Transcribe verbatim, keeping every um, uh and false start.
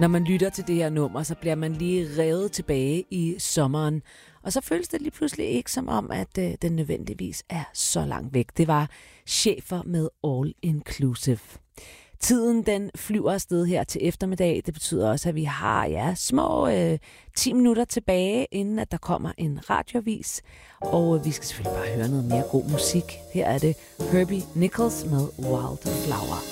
Når man lytter til det her nummer, så bliver man lige revet tilbage i sommeren. Og så føles det lige pludselig ikke som om, at øh, den nødvendigvis er så langt væk. Det var Schäfer med All Inclusive. Tiden den flyver afsted her til eftermiddag. Det betyder også, at vi har ja, små øh, ti minutter tilbage, inden at der kommer en radioavis. Og vi skal selvfølgelig bare høre noget mere god musik. Her er det Herbie Nichols med Wildflower.